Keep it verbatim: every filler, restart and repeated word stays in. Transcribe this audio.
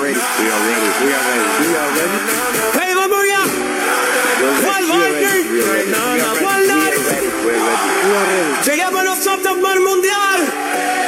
ready. We are ready. We are ready. We are ready. Hey, vamos allá. ¿Cuál va a ir? We are ready. We are ready. We are ready. We are ready. Llegamos nosotros para el mundial.